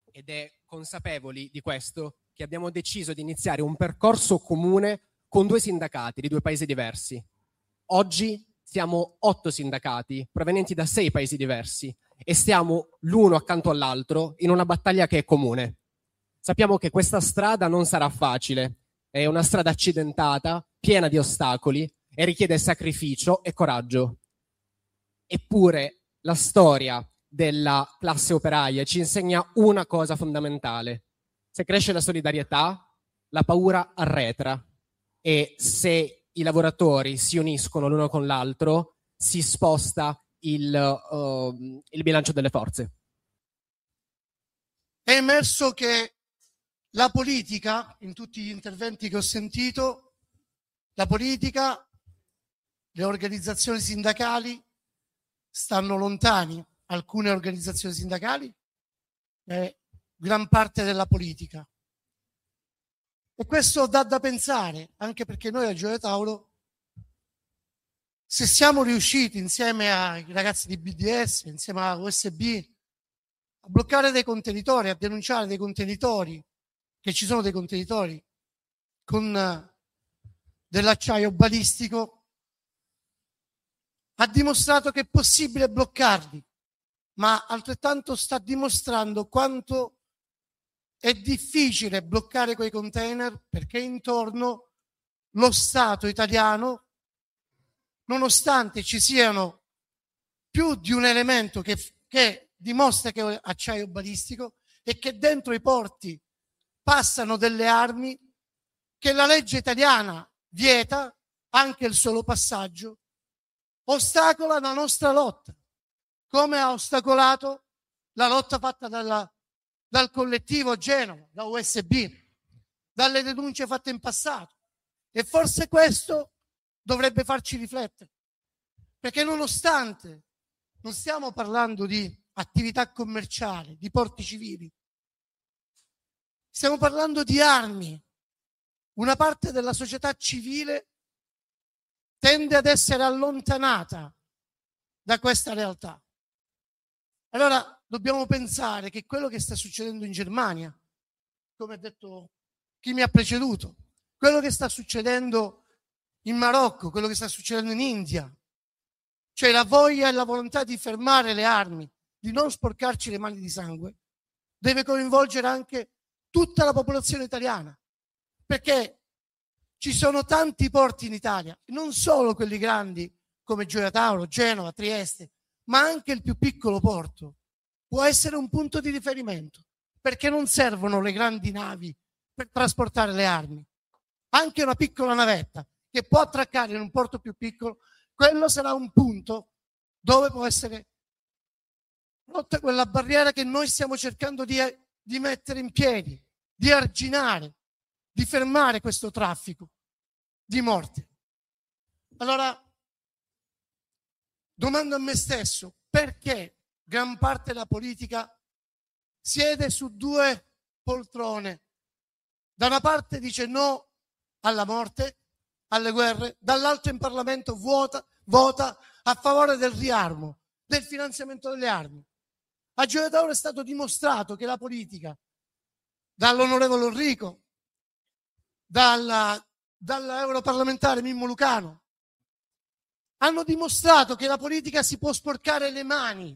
ed è consapevoli di questo che abbiamo deciso di iniziare un percorso comune con 2 sindacati di 2 paesi diversi. Oggi siamo 8 sindacati provenienti da 6 paesi diversi e stiamo l'uno accanto all'altro in una battaglia che è comune. Sappiamo che questa strada non sarà facile, è una strada accidentata, piena di ostacoli e richiede sacrificio e coraggio. Eppure la storia della classe operaia ci insegna una cosa fondamentale: se cresce la solidarietà, la paura arretra, e se i lavoratori si uniscono l'uno con l'altro si sposta il bilancio delle forze. È emerso che la politica, in tutti gli interventi che ho sentito, la politica, le organizzazioni sindacali stanno lontani, alcune organizzazioni sindacali e gran parte della politica. E questo dà da pensare, anche perché noi a Gioia Tauro, se siamo riusciti insieme ai ragazzi di BDS, insieme a USB, a bloccare dei contenitori, a denunciare dei contenitori, che ci sono dei contenitori con dell'acciaio balistico, ha dimostrato che è possibile bloccarli, ma altrettanto sta dimostrando quanto è difficile bloccare quei container, perché intorno lo Stato italiano, nonostante ci siano più di un elemento che dimostra che è acciaio balistico e che dentro i porti passano delle armi che la legge italiana vieta, anche il solo passaggio, ostacola la nostra lotta, come ha ostacolato la lotta fatta dal collettivo Genova, da USB, dalle denunce fatte in passato. E forse questo dovrebbe farci riflettere, perché nonostante non stiamo parlando di attività commerciale, di porti civili, stiamo parlando di armi. Una parte della società civile tende ad essere allontanata da questa realtà. Allora dobbiamo pensare che quello che sta succedendo in Germania, come ha detto chi mi ha preceduto, quello che sta succedendo in Marocco, quello che sta succedendo in India, cioè la voglia e la volontà di fermare le armi, di non sporcarci le mani di sangue, deve coinvolgere anche tutta la popolazione italiana, perché ci sono tanti porti in Italia, non solo quelli grandi come Gioia Tauro, Genova, Trieste, ma anche il più piccolo porto può essere un punto di riferimento, perché non servono le grandi navi per trasportare le armi. Anche una piccola navetta che può attraccare in un porto più piccolo, quello sarà un punto dove può essere rotta quella barriera che noi stiamo cercando di mettere in piedi, di arginare, di fermare questo traffico di morte. Allora, domando a me stesso, perché gran parte della politica siede su 2 poltrone? Da una parte dice no alla morte, alle guerre, dall'altra in Parlamento vota a favore del riarmo, del finanziamento delle armi. A Gioia Tauro è stato dimostrato che la politica, dall'onorevole Orrico, dall'europarlamentare Mimmo Lucano, hanno dimostrato che la politica si può sporcare le mani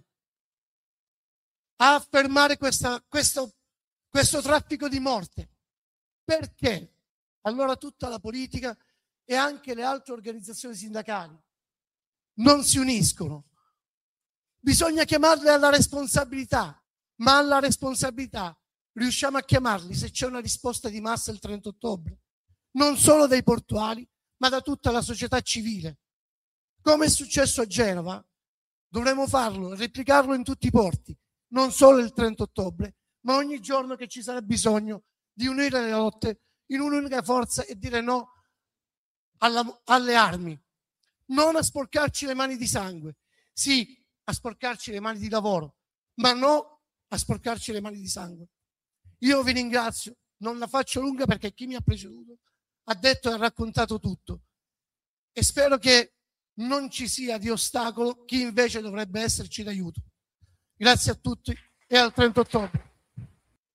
a fermare questo traffico di morte. Perché? Allora tutta la politica e anche le altre organizzazioni sindacali non si uniscono. Bisogna chiamarle alla responsabilità, ma alla responsabilità riusciamo a chiamarli se c'è una risposta di massa il 30 ottobre, non solo dai portuali, ma da tutta la società civile. Come è successo a Genova, dovremo farlo, replicarlo in tutti i porti, non solo il 30 ottobre, ma ogni giorno che ci sarà bisogno di unire le lotte in un'unica forza e dire no alle armi, non a sporcarci le mani di sangue, sì a sporcarci le mani di lavoro, ma no a sporcarci le mani di sangue. Io vi ringrazio, non la faccio lunga perché chi mi ha preceduto ha detto e ha raccontato tutto e spero che non ci sia di ostacolo chi invece dovrebbe esserci d'aiuto. Grazie a tutti e al 30 ottobre.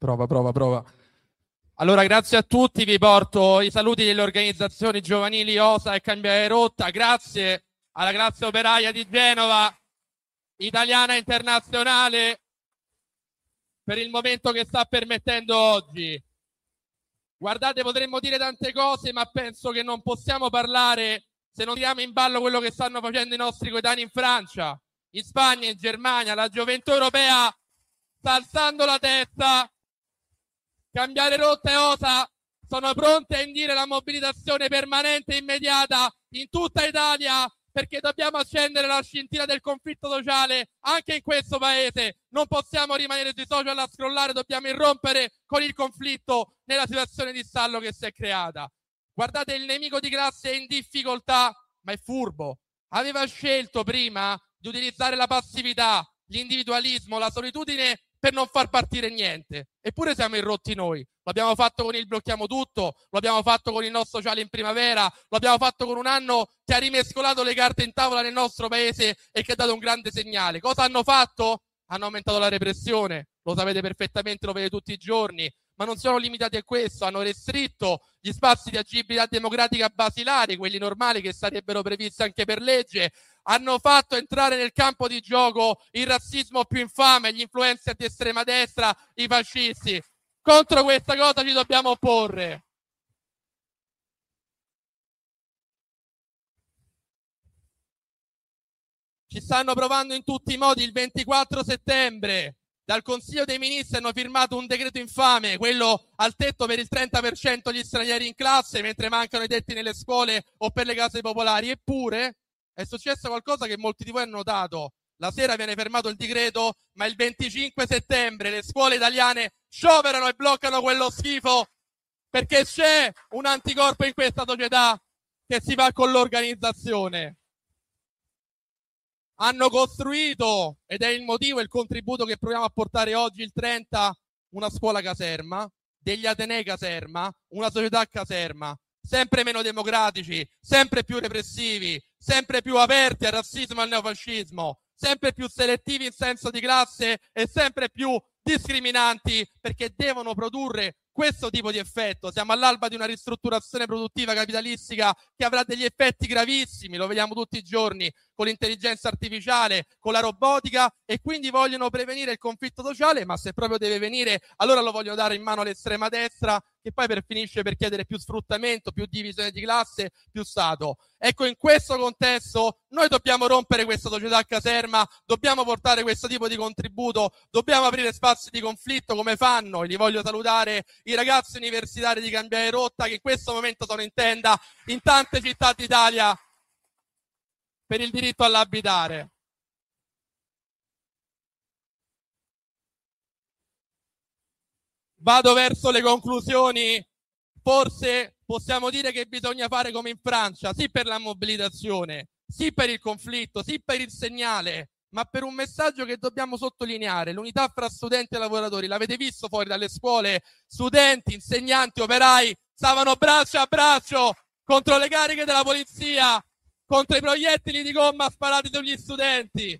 Prova. Allora, grazie a tutti, vi porto i saluti delle organizzazioni giovanili OSA e Cambiare Rotta. Grazie alla classe operaia di Genova, italiana e internazionale, per il momento che sta permettendo oggi. Guardate, potremmo dire tante cose, ma penso che non possiamo parlare se non tiriamo in ballo quello che stanno facendo i nostri coetanei in Francia, in Spagna, in Germania. La gioventù europea sta alzando la testa. Cambiare Rotta e OSA sono pronte a indire la mobilitazione permanente e immediata in tutta Italia, perché dobbiamo accendere la scintilla del conflitto sociale anche in questo paese. Non possiamo rimanere sui social a scrollare, dobbiamo irrompere con il conflitto nella situazione di stallo che si è creata. Guardate, il nemico di classe è in difficoltà, ma è furbo. Aveva scelto prima di utilizzare la passività, l'individualismo, la solitudine per non far partire niente. Eppure siamo irrotti noi. Lo abbiamo fatto con il blocchiamo tutto, lo abbiamo fatto con il no sociale in primavera, lo abbiamo fatto con un anno che ha rimescolato le carte in tavola nel nostro paese e che ha dato un grande segnale. Cosa hanno fatto? Hanno aumentato la repressione, lo sapete perfettamente, lo vedete tutti i giorni, ma non sono limitati a questo, hanno restritto gli spazi di agibilità democratica basilari, quelli normali che sarebbero previsti anche per legge, hanno fatto entrare nel campo di gioco il razzismo più infame, gli influencer di estrema destra, i fascisti. Contro questa cosa ci dobbiamo opporre. Ci stanno provando in tutti i modi. Il 24 settembre dal Consiglio dei Ministri hanno firmato un decreto infame, quello al tetto per il 30% gli stranieri in classe, mentre mancano i tetti nelle scuole o per le case popolari. Eppure è successo qualcosa che molti di voi hanno notato. La sera viene fermato il decreto, ma il 25 settembre le scuole italiane scioperano e bloccano quello schifo, perché c'è un anticorpo in questa società che si va con l'organizzazione. Hanno costruito, ed è il motivo e il contributo che proviamo a portare oggi, il 30, una scuola caserma, degli atenei caserma, una società caserma, sempre meno democratici, sempre più repressivi, sempre più aperti al razzismo e al neofascismo, sempre più selettivi in senso di classe e sempre più discriminanti, perché devono produrre questo tipo di effetto. Siamo all'alba di una ristrutturazione produttiva capitalistica che avrà degli effetti gravissimi, lo vediamo tutti i giorni, con l'intelligenza artificiale, con la robotica, e quindi vogliono prevenire il conflitto sociale, ma se proprio deve venire, allora lo vogliono dare in mano all'estrema destra, che poi finisce per chiedere più sfruttamento, più divisione di classe, più Stato. Ecco, in questo contesto noi dobbiamo rompere questa società caserma, dobbiamo portare questo tipo di contributo, dobbiamo aprire spazi di conflitto come fanno, e li voglio salutare, i ragazzi universitari di Cambiare Rotta, che in questo momento sono in tenda in tante città d'Italia per il diritto all'abitare. Vado verso le conclusioni. Forse possiamo dire che bisogna fare come in Francia, sì per la mobilitazione, sì per il conflitto, sì per il segnale, ma per un messaggio che dobbiamo sottolineare: l'unità fra studenti e lavoratori. L'avete visto fuori dalle scuole? Studenti, insegnanti, operai stavano braccio a braccio contro le cariche della polizia, contro i proiettili di gomma sparati sugli studenti.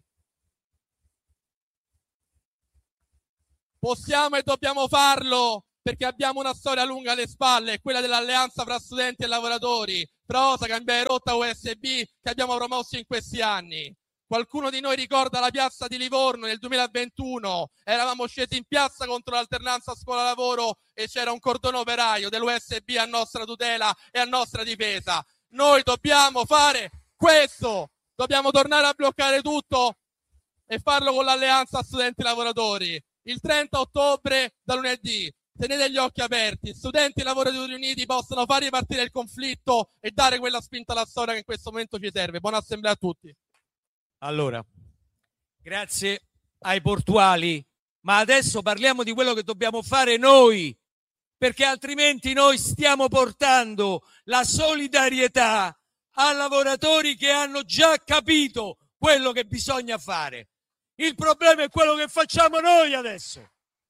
Possiamo e dobbiamo farlo, perché abbiamo una storia lunga alle spalle, quella dell'alleanza fra studenti e lavoratori, fra OSA, Cambiare Rotta, USB, che abbiamo promosso in questi anni. Qualcuno di noi ricorda la piazza di Livorno nel 2021? Eravamo scesi in piazza contro l'alternanza scuola-lavoro e c'era un cordone operaio dell'USB a nostra tutela e a nostra difesa. Noi dobbiamo fare questo, dobbiamo tornare a bloccare tutto e farlo con l'alleanza studenti-lavoratori. Il 30 ottobre, da lunedì, tenete gli occhi aperti, studenti e lavoratori uniti possono far ripartire il conflitto e dare quella spinta alla storia che in questo momento ci serve. Buona assemblea a tutti. Allora, grazie ai portuali, ma adesso parliamo di quello che dobbiamo fare noi, perché altrimenti noi stiamo portando la solidarietà a lavoratori che hanno già capito quello che bisogna fare. Il problema è quello che facciamo noi adesso,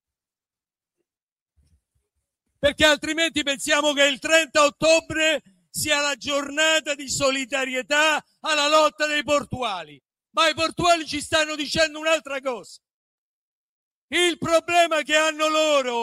perché altrimenti pensiamo che il 30 ottobre sia la giornata di solidarietà alla lotta dei portuali, ma i portuali ci stanno dicendo un'altra cosa. Il problema che hanno loro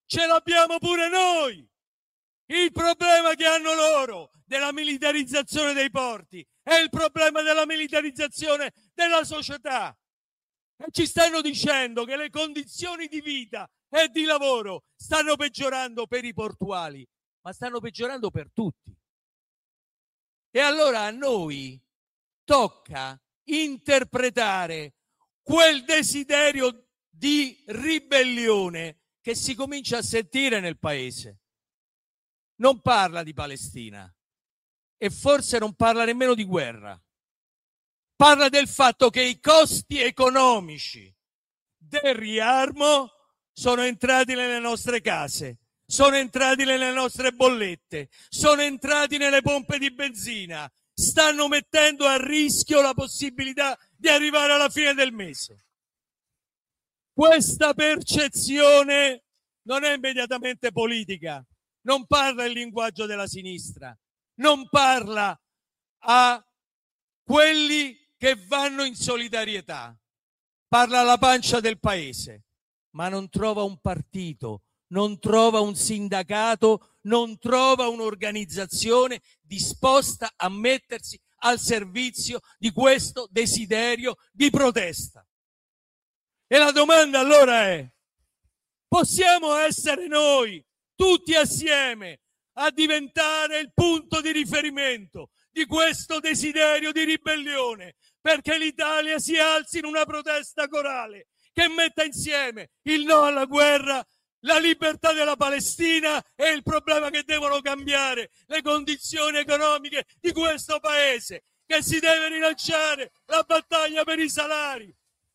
ce l'abbiamo pure noi. Il problema che hanno loro della militarizzazione dei porti è il problema della militarizzazione della società. E ci stanno dicendo che le condizioni di vita e di lavoro stanno peggiorando per i portuali, ma stanno peggiorando per tutti. E allora a noi tocca interpretare quel desiderio di ribellione che si comincia a sentire nel paese. Non parla di Palestina e forse non parla nemmeno di guerra. Parla del fatto che i costi economici del riarmo sono entrati nelle nostre case, sono entrati nelle nostre bollette, sono entrati nelle pompe di benzina, stanno mettendo a rischio la possibilità di arrivare alla fine del mese. Questa percezione non è immediatamente politica, non parla il linguaggio della sinistra, non parla a quelli che vanno in solidarietà, parla alla pancia del paese, ma non trova un partito, non trova un sindacato, non trova un'organizzazione disposta a mettersi al servizio di questo desiderio di protesta. E la domanda allora è: possiamo essere noi tutti assieme a diventare il punto di riferimento di questo desiderio di ribellione, perché l'Italia si alzi in una protesta corale che metta insieme il no alla guerra, la libertà della Palestina e il problema che devono cambiare le condizioni economiche di questo paese, che si deve rilanciare la battaglia per i salari.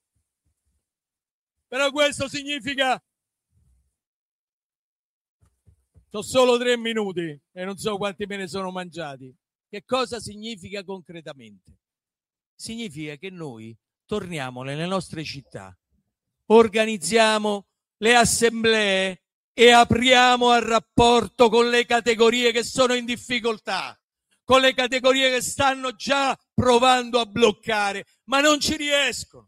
Però questo significa... Ho solo 3 minuti e non so quanti me ne sono mangiati. Che cosa significa concretamente? Significa che noi torniamo nelle nostre città, organizziamo le assemblee e apriamo al rapporto con le categorie che sono in difficoltà, con le categorie che stanno già provando a bloccare, ma non ci riescono.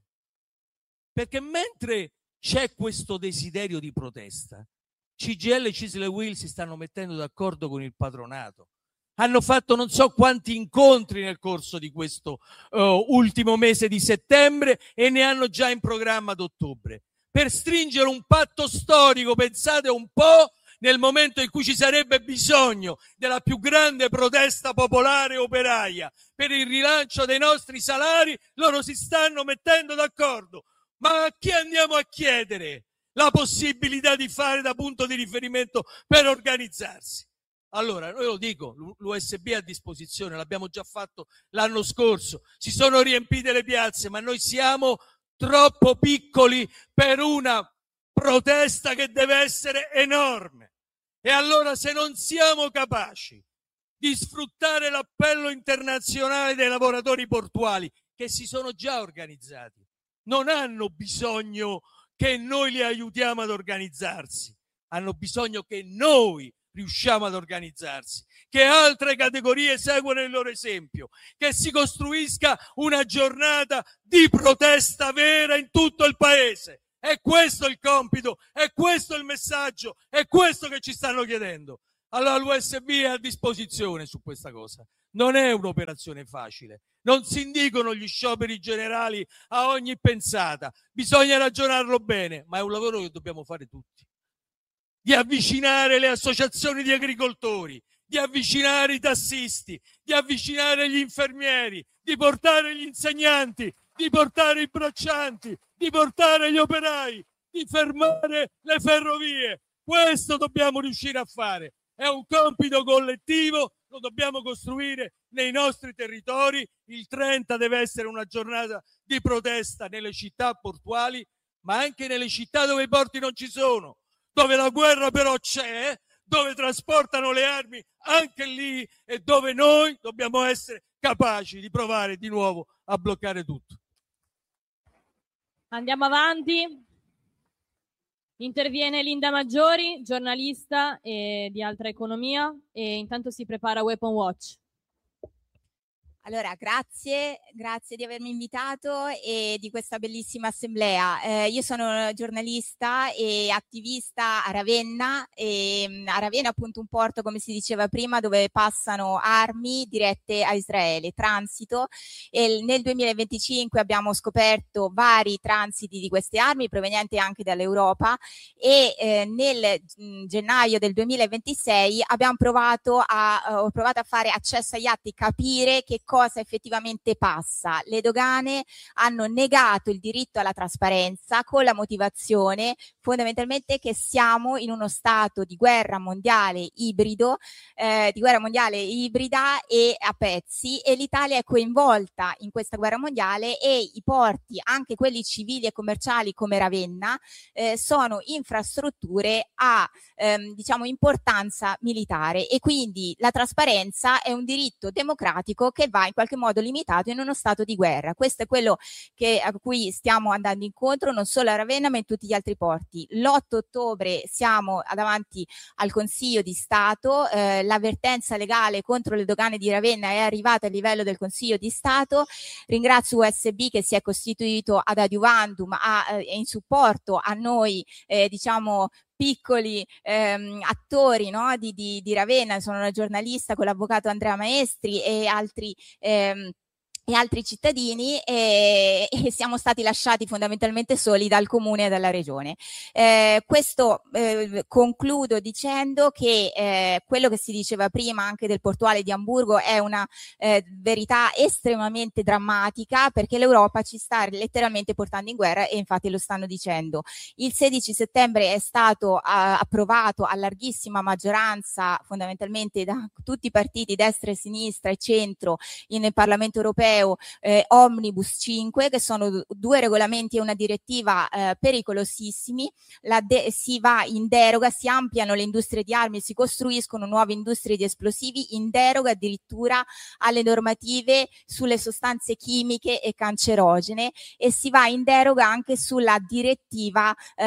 Perché mentre c'è questo desiderio di protesta, CGIL, CISL e UIL si stanno mettendo d'accordo con il patronato. Hanno fatto non so quanti incontri nel corso di questo ultimo mese di settembre e ne hanno già in programma ad ottobre, per stringere un patto storico, pensate un po', nel momento in cui ci sarebbe bisogno della più grande protesta popolare operaia per il rilancio dei nostri salari. Loro si stanno mettendo d'accordo. Ma a chi andiamo a chiedere la possibilità di fare da punto di riferimento per organizzarsi? Allora, noi lo dico, l'USB è a disposizione, l'abbiamo già fatto l'anno scorso, si sono riempite le piazze, ma noi siamo troppo piccoli per una protesta che deve essere enorme. E allora, se non siamo capaci di sfruttare l'appello internazionale dei lavoratori portuali, che si sono già organizzati, non hanno bisogno che noi li aiutiamo ad organizzarsi, hanno bisogno che noi riusciamo ad organizzarsi, che altre categorie seguano il loro esempio, che si costruisca una giornata di protesta vera in tutto il paese. È questo il compito, è questo il messaggio, è questo che ci stanno chiedendo. Allora l'USB è a disposizione su questa cosa. Non è un'operazione facile, non si indicono gli scioperi generali a ogni pensata, bisogna ragionarlo bene, ma è un lavoro che dobbiamo fare tutti. Di avvicinare le associazioni di agricoltori, di avvicinare i tassisti, di avvicinare gli infermieri, di portare gli insegnanti, di portare i braccianti, di portare gli operai, di fermare le ferrovie. Questo dobbiamo riuscire a fare. È un compito collettivo, lo dobbiamo costruire nei nostri territori. Il 30 deve essere una giornata di protesta nelle città portuali, ma anche nelle città dove i porti non ci sono, dove la guerra però c'è, dove trasportano le armi anche lì e dove noi dobbiamo essere capaci di provare di nuovo a bloccare tutto. Andiamo avanti. Interviene Linda Maggiori, giornalista di Altra Economia, e intanto si prepara Weapon Watch. Allora, grazie di avermi invitato e di questa bellissima assemblea. Io sono giornalista e attivista a Ravenna, e a Ravenna è appunto un porto, come si diceva prima, dove passano armi dirette a Israele, transito, e nel 2025 abbiamo scoperto vari transiti di queste armi provenienti anche dall'Europa, e nel gennaio del 2026 ho provato a fare accesso agli atti, capire che cosa effettivamente passa. Le dogane hanno negato il diritto alla trasparenza con la motivazione fondamentalmente che siamo in uno stato di guerra mondiale ibrida e a pezzi, e l'Italia è coinvolta in questa guerra mondiale, e i porti, anche quelli civili e commerciali come Ravenna, sono infrastrutture a diciamo importanza militare, e quindi la trasparenza è un diritto democratico che va in qualche modo limitato in uno stato di guerra. Questo è quello a cui stiamo andando incontro, non solo a Ravenna ma in tutti gli altri porti. L'8 ottobre siamo davanti al Consiglio di Stato, l'avvertenza legale contro le dogane di Ravenna è arrivata a livello del Consiglio di Stato. Ringrazio USB che si è costituito ad adiuvandum in supporto a noi, diciamo piccoli attori, no? di Ravenna. Sono una giornalista con l'avvocato Andrea Maestri e altri cittadini, e siamo stati lasciati fondamentalmente soli dal comune e dalla regione. Questo concludo dicendo che quello che si diceva prima anche del portuale di Amburgo è una verità estremamente drammatica, perché l'Europa ci sta letteralmente portando in guerra, e infatti lo stanno dicendo. Il 16 settembre è stato approvato a larghissima maggioranza, fondamentalmente da tutti i partiti, destra e sinistra e centro, nel Parlamento europeo, Omnibus 5, che sono due regolamenti e una direttiva pericolosissimi. Si va in deroga, si ampliano le industrie di armi, si costruiscono nuove industrie di esplosivi in deroga addirittura alle normative sulle sostanze chimiche e cancerogene, e si va in deroga anche sulla direttiva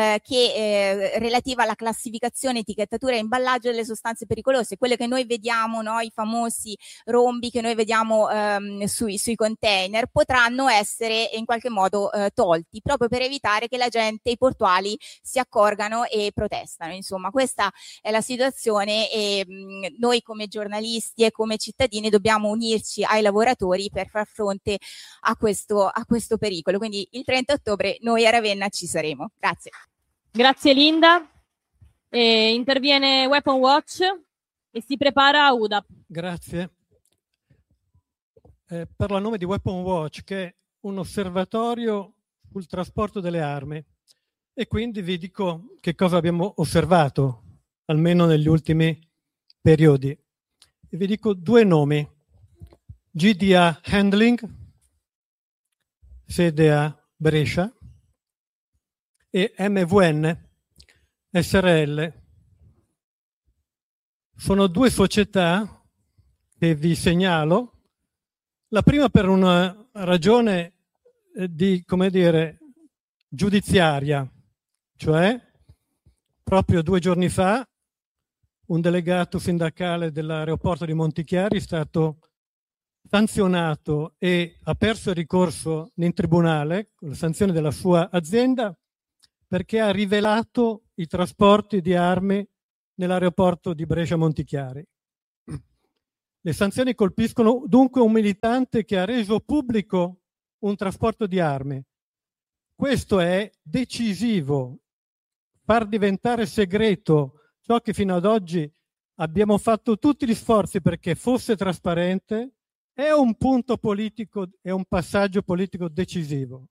relativa alla classificazione, etichettatura e imballaggio delle sostanze pericolose, quelle che noi vediamo, no? I famosi rombi che noi vediamo sui container, potranno essere in qualche modo tolti, proprio per evitare che la gente, i portuali, si accorgano e protestano. Insomma, questa è la situazione, e noi come giornalisti e come cittadini dobbiamo unirci ai lavoratori per far fronte a questo pericolo. Quindi il 30 ottobre noi a Ravenna ci saremo. Grazie. Grazie Linda. Interviene Weapon Watch e si prepara UDAP. Grazie. Parlo a nome di Weapon Watch, che è un osservatorio sul trasporto delle armi, e quindi vi dico che cosa abbiamo osservato, almeno negli ultimi periodi. E vi dico due nomi: GDA Handling, sede a Brescia, e MVN SRL. Sono due società che vi segnalo. La prima per una ragione giudiziaria, cioè proprio 2 giorni fa un delegato sindacale dell'aeroporto di Montichiari è stato sanzionato e ha perso il ricorso in tribunale con la sanzione della sua azienda, perché ha rivelato i trasporti di armi nell'aeroporto di Brescia Montichiari. Le sanzioni colpiscono dunque un militante che ha reso pubblico un trasporto di armi. Questo è decisivo. Far diventare segreto ciò che fino ad oggi abbiamo fatto tutti gli sforzi perché fosse trasparente è un punto politico, è un passaggio politico decisivo.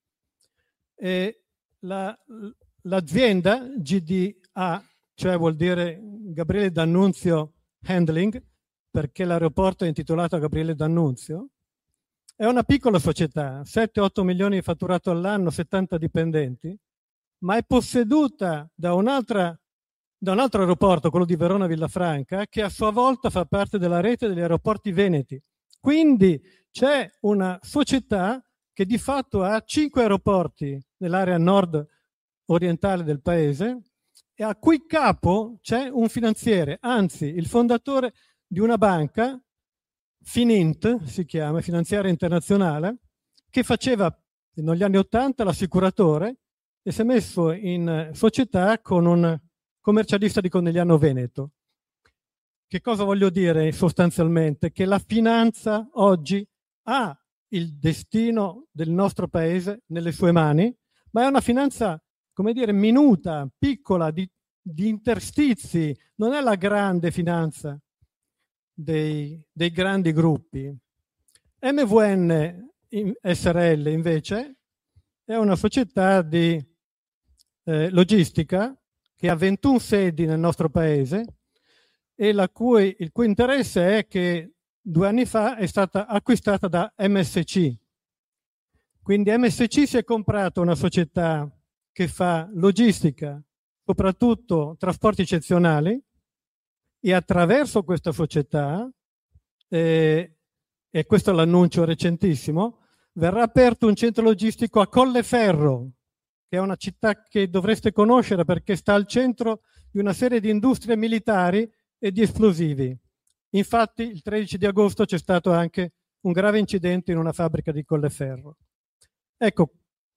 L'azienda GDA, cioè vuol dire Gabriele D'Annunzio Handling, perché l'aeroporto è intitolato a Gabriele D'Annunzio, è una piccola società, 7-8 milioni di fatturato all'anno, 70 dipendenti, ma è posseduta da un altro aeroporto, quello di Verona Villafranca, che a sua volta fa parte della rete degli aeroporti veneti. Quindi c'è una società che di fatto ha 5 aeroporti nell'area nord orientale del paese, e a cui capo c'è un finanziere, anzi il fondatore di una banca, Finint, si chiama, Finanziaria Internazionale, che faceva negli anni 80 l'assicuratore e si è messo in società con un commercialista di Conegliano Veneto. Che cosa voglio dire sostanzialmente? Che la finanza oggi ha il destino del nostro paese nelle sue mani, ma è una finanza, come dire, minuta, piccola, di interstizi, non è la grande finanza dei grandi gruppi. MVN SRL invece è una società di logistica che ha 21 sedi nel nostro paese e il cui interesse è che 2 anni fa è stata acquistata da MSC. Quindi MSC si è comprata una società che fa logistica, soprattutto trasporti eccezionali, e attraverso questa società, e questo è l'annuncio recentissimo, verrà aperto un centro logistico a Colleferro, che è una città che dovreste conoscere perché sta al centro di una serie di industrie militari e di esplosivi. Infatti il 13 di agosto c'è stato anche un grave incidente in una fabbrica di Colleferro. Ecco,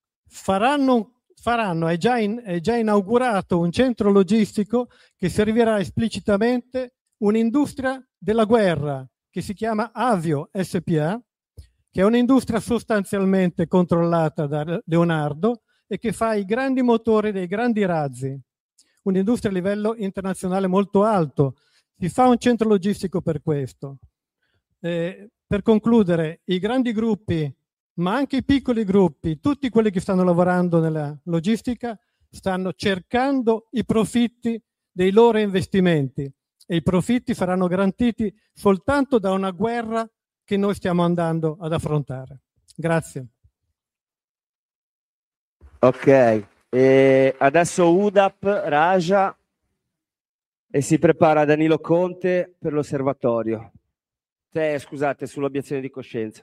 è già inaugurato un centro logistico che servirà esplicitamente un'industria della guerra che si chiama Avio SPA, che è un'industria sostanzialmente controllata da Leonardo e che fa i grandi motori dei grandi razzi, un'industria a livello internazionale molto alto. Si fa un centro logistico per questo. Per concludere, i grandi gruppi, ma anche i piccoli gruppi, tutti quelli che stanno lavorando nella logistica, stanno cercando i profitti dei loro investimenti e i profitti saranno garantiti soltanto da una guerra che noi stiamo andando ad affrontare. Grazie. Ok, adesso UDAP, Raja, e si prepara Danilo Conte per l'osservatorio. Scusate, sull'obiezione di coscienza.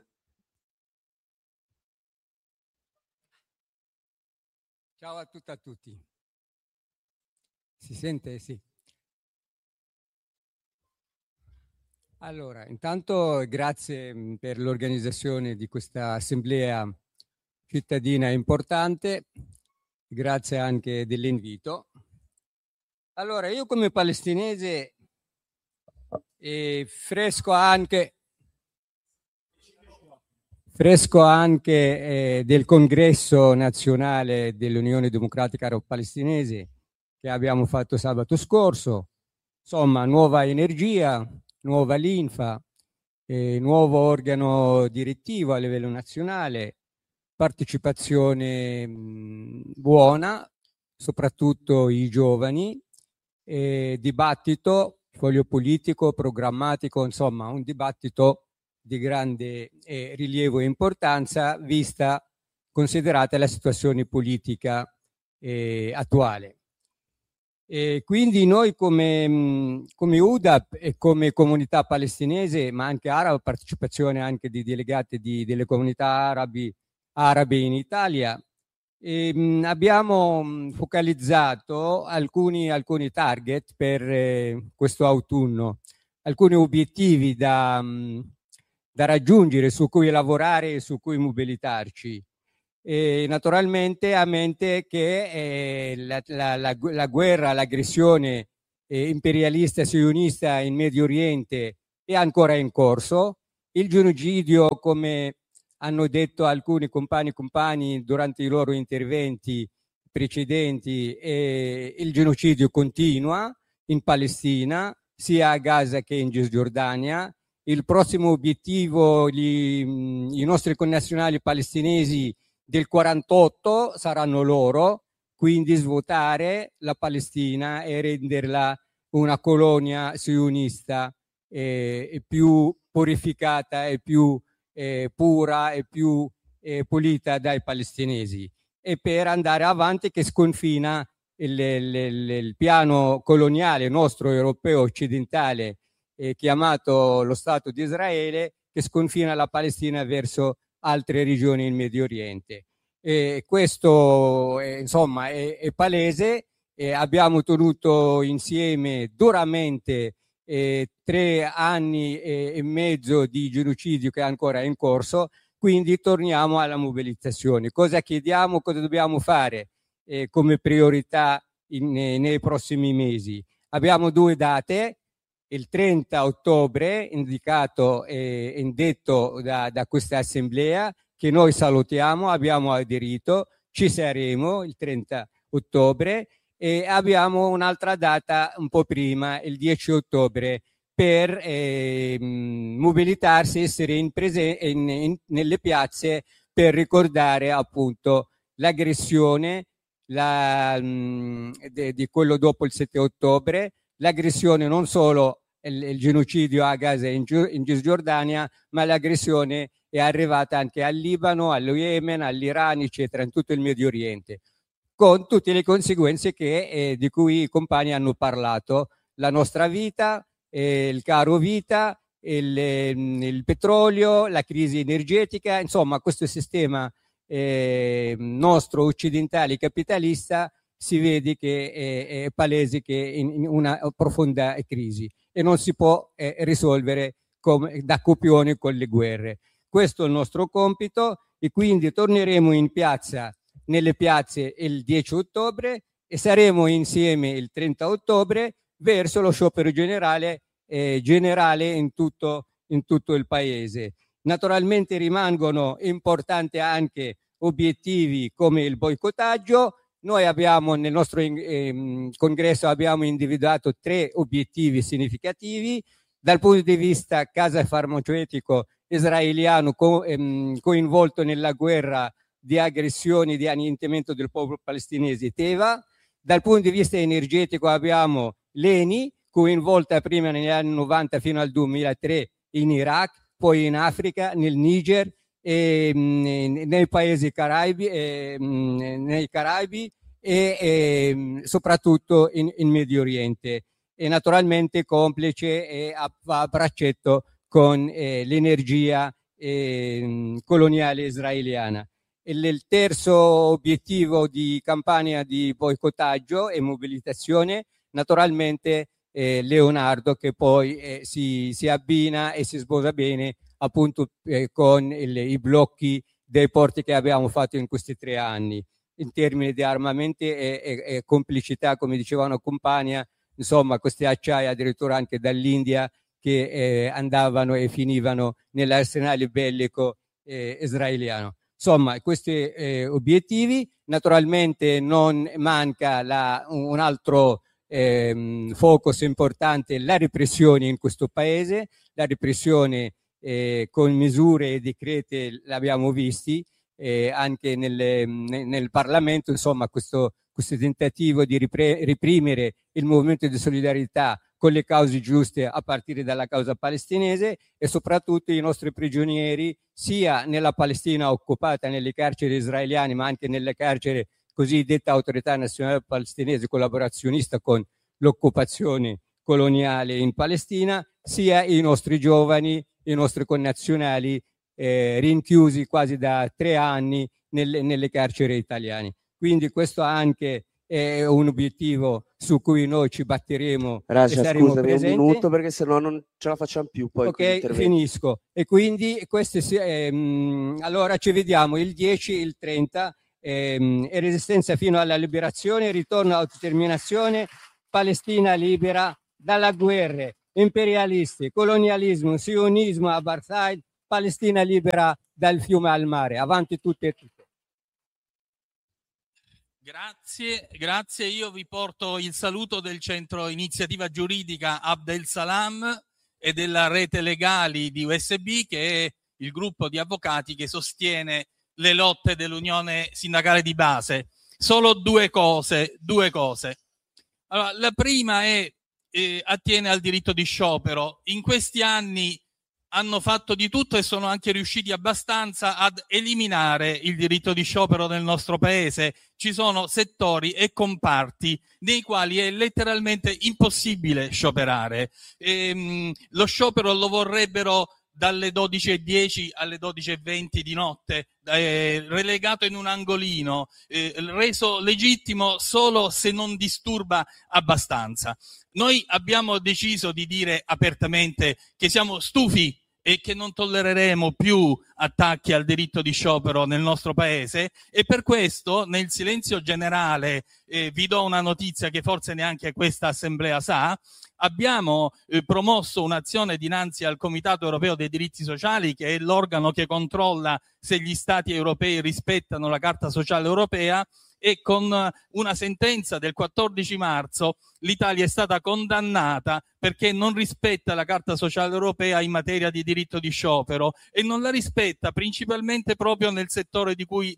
Ciao a tutti e a tutti. Si sente? Sì. Allora, intanto grazie per l'organizzazione di questa assemblea cittadina importante, grazie anche dell'invito. Allora, io come palestinese fresco anche del congresso nazionale dell'Unione Democratica Arabo-Palestinese che abbiamo fatto sabato scorso. Insomma, nuova energia, nuova linfa, nuovo organo direttivo a livello nazionale, partecipazione buona, soprattutto i giovani, dibattito, foglio politico, programmatico, insomma un dibattito di grande rilievo e importanza considerata la situazione politica attuale. Quindi noi come UDAP e come comunità palestinese, ma anche araba, partecipazione anche di delegati delle comunità arabe in Italia, abbiamo focalizzato alcuni target per questo autunno, alcuni obiettivi da raggiungere, su cui lavorare e su cui mobilitarci. E naturalmente a mente che la guerra, l'aggressione imperialista sionista in Medio Oriente è ancora in corso. Il genocidio, come hanno detto alcuni compagni durante i loro interventi precedenti, il genocidio continua in Palestina, sia a Gaza che in Cisgiordania. Il prossimo obiettivo, i nostri connazionali palestinesi del 48 saranno loro, quindi svuotare la Palestina e renderla una colonia sionista più purificata e più pura e più pulita dai palestinesi, e per andare avanti che sconfina il piano coloniale nostro europeo occidentale chiamato lo Stato di Israele, che sconfina la Palestina verso altre regioni in Medio Oriente. Questo insomma è palese. Abbiamo tenuto insieme duramente 3 anni e mezzo di genocidio che è ancora in corso, quindi torniamo alla mobilitazione. Cosa chiediamo, cosa dobbiamo fare come priorità nei prossimi mesi? Abbiamo 2 date, il 30 ottobre indicato e indetto da questa assemblea, che noi salutiamo, abbiamo aderito, ci saremo il 30 ottobre, e abbiamo un'altra data un po' prima, il 10 ottobre, per mobilitarsi, essere nelle piazze per ricordare appunto l'aggressione di quello dopo il 7 ottobre, l'aggressione non solo il genocidio a Gaza e in Cisgiordania, ma l'aggressione è arrivata anche al Libano, allo Yemen, all'Iran, eccetera, in tutto il Medio Oriente, con tutte le conseguenze di cui i compagni hanno parlato: la nostra vita, il caro vita, il petrolio, la crisi energetica, insomma questo sistema nostro occidentale capitalista si vede che è palese che è in una profonda crisi e non si può risolvere da copione con le guerre. Questo è il nostro compito, e quindi torneremo in piazza, nelle piazze, il 10 ottobre e saremo insieme il 30 ottobre verso lo sciopero generale in tutto il paese. Naturalmente rimangono importanti anche obiettivi come il boicottaggio. Noi abbiamo nel nostro congresso abbiamo individuato 3 obiettivi significativi dal punto di vista casa farmaceutico israeliano coinvolto nella guerra di aggressioni, di annientamento del popolo palestinese, Teva. Dal punto di vista energetico abbiamo l'ENI, coinvolta prima negli anni 90 fino al 2003 in Iraq, poi in Africa, nel Niger, nei paesi Caraibi, e soprattutto in Medio Oriente, e naturalmente complice e a braccetto con l'energia coloniale israeliana. Il terzo obiettivo di campagna di boicottaggio e mobilitazione, naturalmente Leonardo, che poi si abbina e si sposa bene appunto con i blocchi dei porti che abbiamo fatto in questi 3 anni in termini di armamenti e complicità, come diceva una compagna, insomma queste acciaie addirittura anche dall'India che andavano e finivano nell'arsenale bellico israeliano. Insomma, questi obiettivi. Naturalmente non manca un altro focus importante, la repressione in questo paese, la repressione con misure e decreti l'abbiamo visti anche nel Parlamento, insomma questo tentativo di reprimere il movimento di solidarietà con le cause giuste a partire dalla causa palestinese, e soprattutto i nostri prigionieri sia nella Palestina occupata, nelle carceri israeliane, ma anche nelle carceri cosiddetta Autorità Nazionale Palestinese collaborazionista con l'occupazione coloniale in Palestina, sia i nostri giovani, i nostri connazionali rinchiusi quasi da 3 anni nelle carceri italiane. Quindi questo anche è un obiettivo su cui noi ci batteremo. Raja, e saremo scusami presenti. un minuto perché sennò non ce la facciamo più poi. Ok, finisco. E quindi allora ci vediamo il 10, il 30, e resistenza fino alla liberazione, ritorno all'autodeterminazione, Palestina libera dalla guerra, imperialisti, colonialismo, sionismo, apartheid, Palestina libera dal fiume al mare. Avanti tutte e tutte. Grazie. Io vi porto il saluto del Centro Iniziativa Giuridica Abdel Salam e della Rete Legali di USB, che è il gruppo di avvocati che sostiene le lotte dell'Unione Sindacale di Base. Solo due cose. Allora, la prima attiene al diritto di sciopero. In questi anni hanno fatto di tutto e sono anche riusciti abbastanza ad eliminare il diritto di sciopero nel nostro paese. Ci sono settori e comparti nei quali è letteralmente impossibile scioperare. Lo sciopero lo vorrebbero dalle 12:10 alle 12:20 di notte, relegato in un angolino, reso legittimo solo se non disturba abbastanza. Noi abbiamo deciso di dire apertamente che siamo stufi e che non tollereremo più attacchi al diritto di sciopero nel nostro paese, e per questo nel silenzio generale, vi do una notizia che forse neanche questa assemblea sa, abbiamo promosso un'azione dinanzi al Comitato Europeo dei Diritti Sociali, che è l'organo che controlla se gli Stati europei rispettano la Carta Sociale Europea, e con una sentenza del 14 marzo l'Italia è stata condannata perché non rispetta la Carta Sociale Europea in materia di diritto di sciopero, e non la rispetta principalmente proprio nei settori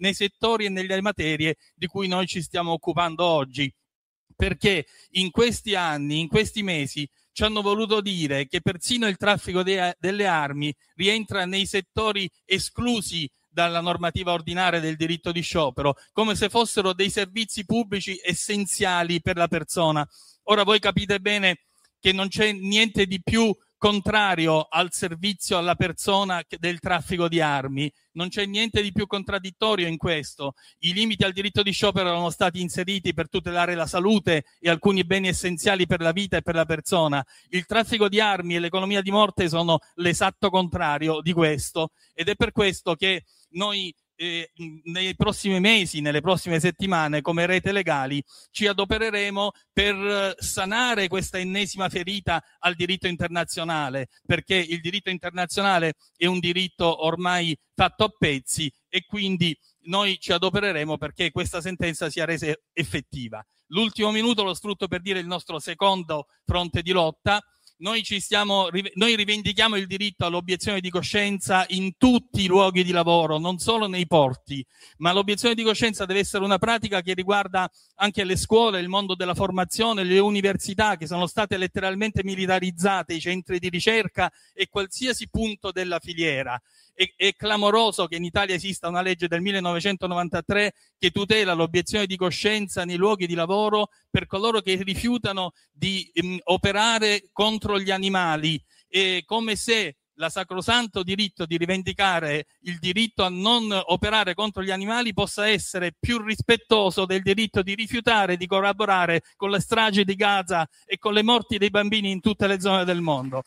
e nelle materie di cui noi ci stiamo occupando oggi. Perché in questi anni, in questi mesi, ci hanno voluto dire che persino il traffico delle armi rientra nei settori esclusi dalla normativa ordinaria del diritto di sciopero, come se fossero dei servizi pubblici essenziali per la persona. Ora voi capite bene che non c'è niente di più contrario al servizio alla persona del traffico di armi, non c'è niente di più contraddittorio in questo. I limiti al diritto di sciopero erano stati inseriti per tutelare la salute e alcuni beni essenziali per la vita e per la persona. Il traffico di armi e l'economia di morte sono l'esatto contrario di questo, ed è per questo che noi nei prossimi mesi, nelle prossime settimane, come Rete Legali, ci adopereremo per sanare questa ennesima ferita al diritto internazionale, perché il diritto internazionale è un diritto ormai fatto a pezzi, e quindi noi ci adopereremo perché questa sentenza sia resa effettiva. L'ultimo minuto lo sfrutto per dire il nostro secondo fronte di lotta. Noi rivendichiamo il diritto all'obiezione di coscienza in tutti i luoghi di lavoro, non solo nei porti, ma l'obiezione di coscienza deve essere una pratica che riguarda anche le scuole, il mondo della formazione, le università, che sono state letteralmente militarizzate, i centri di ricerca e qualsiasi punto della filiera. È clamoroso che in Italia esista una legge del 1993 che tutela l'obiezione di coscienza nei luoghi di lavoro per coloro che rifiutano di operare contro gli animali, come se la sacrosanto diritto di rivendicare il diritto a non operare contro gli animali possa essere più rispettoso del diritto di rifiutare di collaborare con le stragi di Gaza e con le morti dei bambini in tutte le zone del mondo.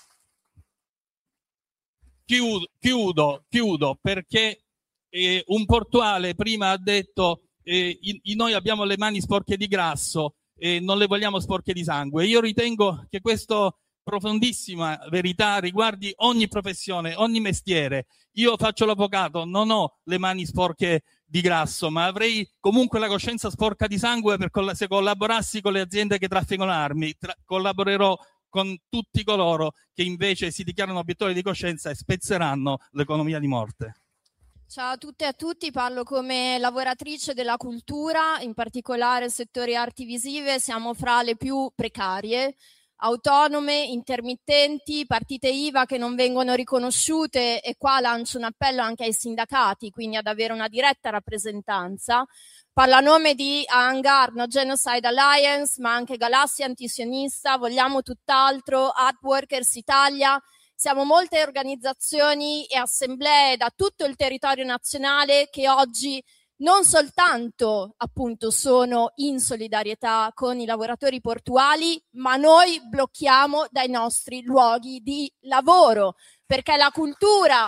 Chiudo perché un portuale prima ha detto noi abbiamo le mani sporche di grasso e non le vogliamo sporche di sangue. Io ritengo che questa profondissima verità riguardi ogni professione, ogni mestiere. Io faccio l'avvocato, non ho le mani sporche di grasso, ma avrei comunque la coscienza sporca di sangue se collaborassi con le aziende che trafficano armi. Collaborerò con tutti coloro che invece si dichiarano obiettori di coscienza e spezzeranno l'economia di morte. Ciao a tutte e a tutti, parlo come lavoratrice della cultura, in particolare settori arti visive. Siamo fra le più precarie, autonome, intermittenti, partite IVA che non vengono riconosciute, e qua lancio un appello anche ai sindacati, quindi ad avere una diretta rappresentanza. Parlo a nome di Hangar, No Genocide Alliance, ma anche Galassia Antisionista, Vogliamo Tutt'altro, Art Workers Italia. Siamo molte organizzazioni e assemblee da tutto il territorio nazionale che oggi non soltanto appunto sono in solidarietà con i lavoratori portuali, ma noi blocchiamo dai nostri luoghi di lavoro, perché la cultura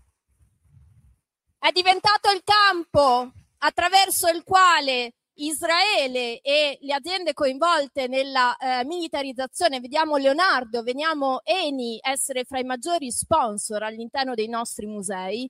è diventato il campo attraverso il quale Israele e le aziende coinvolte nella militarizzazione, vediamo Leonardo, vediamo Eni essere fra i maggiori sponsor all'interno dei nostri musei,